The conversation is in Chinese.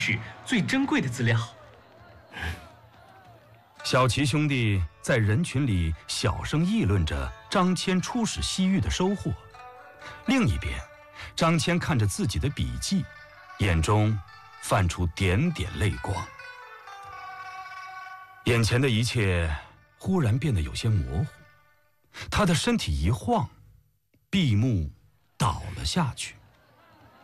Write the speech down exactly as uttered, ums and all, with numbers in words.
是最珍贵的资料。 小齐兄弟在人群里小声议论着张骞出使西域的收获，另一边，张骞看着自己的笔记，眼中泛出点点泪光。眼前的一切忽然变得有些模糊，他的身体一晃，闭目倒了下去。